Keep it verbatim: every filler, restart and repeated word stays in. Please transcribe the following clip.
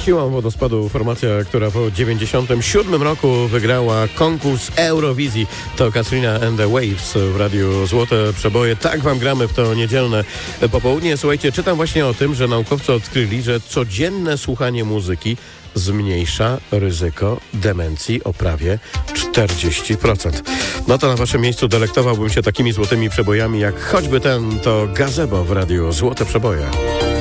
Siłą wodospadu formacja, która po dziewięćdziesiątym siódmym roku wygrała konkurs Eurowizji. To Katrina and the Waves w Radiu Złote Przeboje. Tak wam gramy w to niedzielne popołudnie. Słuchajcie, czytam właśnie o tym, że naukowcy odkryli, że codzienne słuchanie muzyki zmniejsza ryzyko demencji o prawie czterdzieści procent. No to na waszym miejscu delektowałbym się takimi złotymi przebojami, jak choćby ten, to Gazebo w Radiu Złote Przeboje.